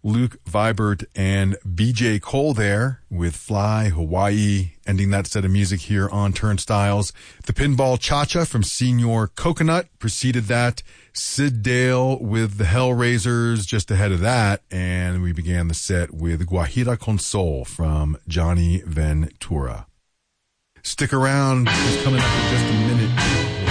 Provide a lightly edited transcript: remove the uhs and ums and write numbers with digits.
Luke Vibert and BJ Cole there with Fly Hawaii, ending that set of music here on Turnstiles. The Pinball Cha-Cha from Senior Coconut preceded that. Sid Dale with the Hellraisers just ahead of that. And we began the set with Guajira Con Sol from Johnny Ventura. Stick around. It's coming up in just a minute.